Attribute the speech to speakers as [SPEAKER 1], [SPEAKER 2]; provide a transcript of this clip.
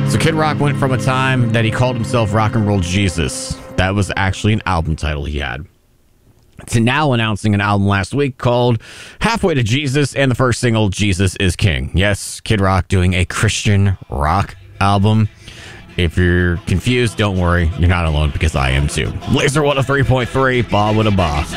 [SPEAKER 1] So Kid Rock went from a time that he called himself Rock and Roll Jesus. That was actually an album title he had. To now announcing an album last week called Halfway to Jesus, and the first single, Jesus is King. Yes, Kid Rock doing a Christian rock album. If you're confused, don't worry. You're not alone, because I am too. Laser 103.3, Ba with a Ba.